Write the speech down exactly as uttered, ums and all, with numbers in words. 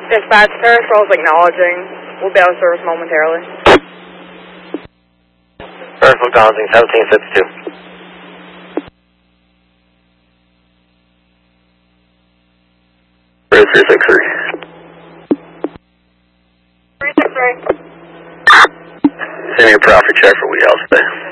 Dispatch, Peristal's acknowledging. We'll be out of service momentarily. Peristal acknowledging, seventeen fifty-two. three six three. three six three. Send me a profit check for we house today.